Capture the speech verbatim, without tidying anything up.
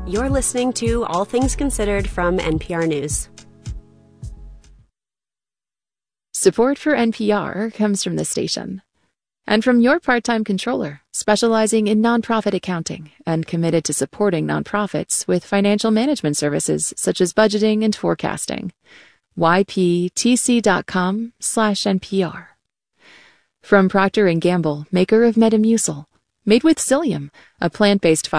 You're listening to All Things Considered from N P R News. Support for N P R comes from this station and from your part-time controller, specializing in nonprofit accounting and committed to supporting nonprofits with financial management services such as budgeting and forecasting. Y P T C dot com slash N P R. From Procter and Gamble, maker of Metamucil, made with psyllium, a plant-based